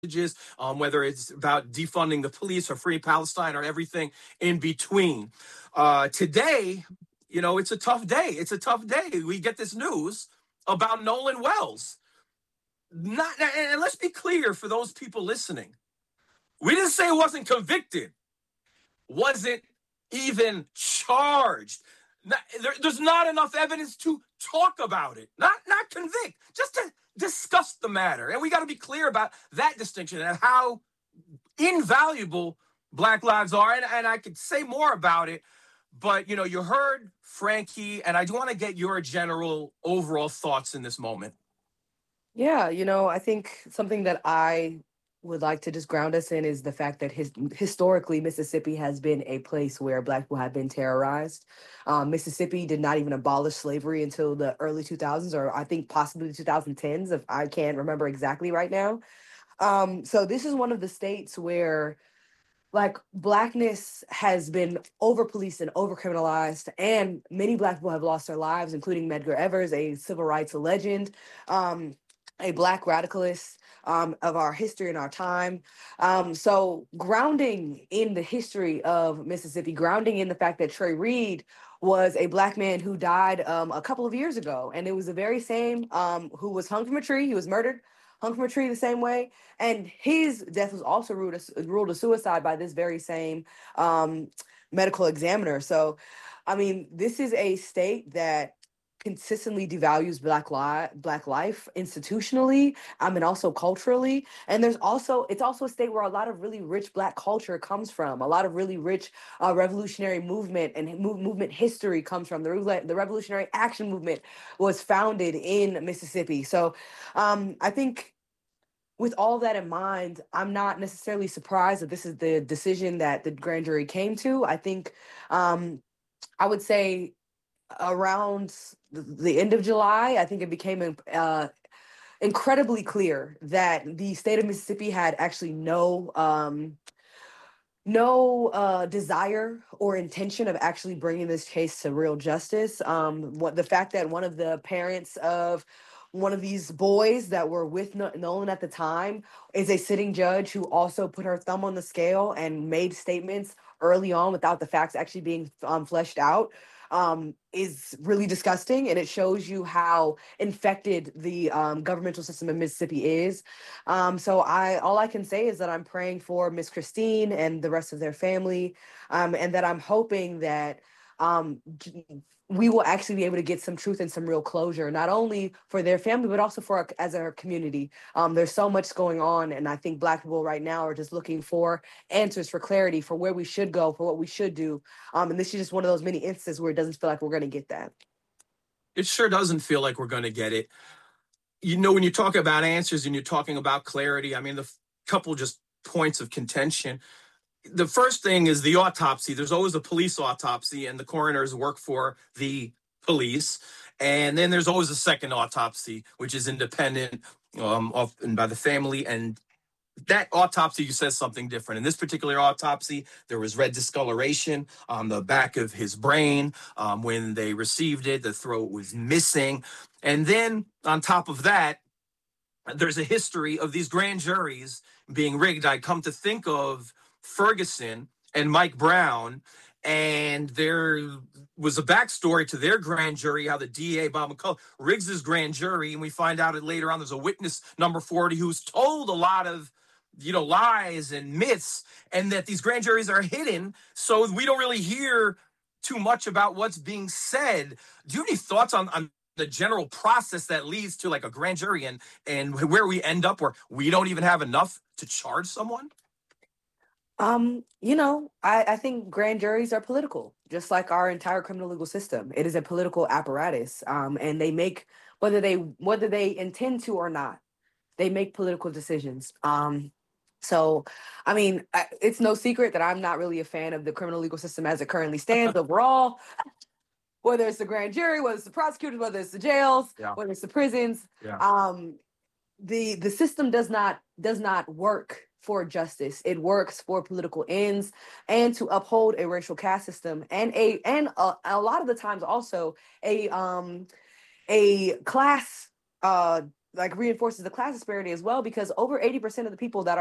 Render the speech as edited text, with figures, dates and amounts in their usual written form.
messages, whether it's about defunding the police or free Palestine or everything in between. Today, it's a tough day. It's a tough day. We get this news about Nolan Wells. Not, and let's be clear for those people listening. We didn't say it wasn't convicted, wasn't even charged. There's not enough evidence to talk about it, not convict, just to discuss the matter. And we got to be clear about that distinction and how invaluable Black lives are. And I could say more about it, but you heard Frankie, and I do want to get your general overall thoughts in this moment. Yeah, I think something that I would like to just ground us in is the fact that historically Mississippi has been a place where Black people have been terrorized. Mississippi did not even abolish slavery until the early 2000s, or I think possibly the 2010s, if I can't remember exactly right now. So this is one of the states where Blackness has been over policed and over criminalized, and many Black people have lost their lives, including Medgar Evers, a civil rights legend, a Black radicalist of our history and our time. So grounding in the history of Mississippi, grounding in the fact that Trey Reed was a Black man who died a couple of years ago, and it was the very same who was hung from a tree. He was murdered, hung from a tree the same way, and his death was also ruled a suicide by this very same medical examiner. So, I mean, this is a state that consistently devalues Black life institutionally, and also culturally. And it's also a state where a lot of really rich Black culture comes from. A lot of really rich revolutionary movement and movement history comes from. The Revolutionary Action Movement was founded in Mississippi. So I think with all that in mind, I'm not necessarily surprised that this is the decision that the grand jury came to. I think I would say around the end of July, I think it became incredibly clear that the state of Mississippi had actually no desire or intention of actually bringing this case to real justice. The fact that one of the parents of one of these boys that were with Nolan at the time is a sitting judge who also put her thumb on the scale and made statements early on without the facts actually being fleshed out, is really disgusting. And it shows you how infected the governmental system in Mississippi is. So all I can say is that I'm praying for Miss Christine and the rest of their family, and that I'm hoping that we will actually be able to get some truth and some real closure, not only for their family, but also for as a community. There's so much going on, and I think Black people right now are just looking for answers, for clarity, for where we should go, for what we should do. And this is just one of those many instances where it doesn't feel like we're going to get that. It sure doesn't feel like we're going to get it. When you talk about answers and you're talking about clarity, I mean, the couple just points of contention. The first thing is the autopsy. There's always a police autopsy, and the coroners work for the police. And then there's always a second autopsy, which is independent and by the family. And that autopsy says something different. In this particular autopsy, there was red discoloration on the back of his brain. When they received it, the throat was missing. And then on top of that, there's a history of these grand juries being rigged. I come to think of Ferguson and Mike Brown, and there was a backstory to their grand jury, how the DA, Bob McCullough, rigs his grand jury, and we find out that later on there's a witness, number 40, who's told a lot of lies and myths, and that these grand juries are hidden, so we don't really hear too much about what's being said. Do you have any thoughts on the general process that leads to like a grand jury and where we end up where we don't even have enough to charge someone? I think grand juries are political, just like our entire criminal legal system. It is a political apparatus, and they make, whether they intend to or not, they make political decisions. So, I mean, it's no secret that I'm not really a fan of the criminal legal system as it currently stands overall. Whether it's the grand jury, whether it's the prosecutors, whether it's the jails, whether it's the prisons, the system does not work for justice. It works for political ends and to uphold a racial caste system, and a lot of the times also a class like reinforces the class disparity as well, because over 80% of the people that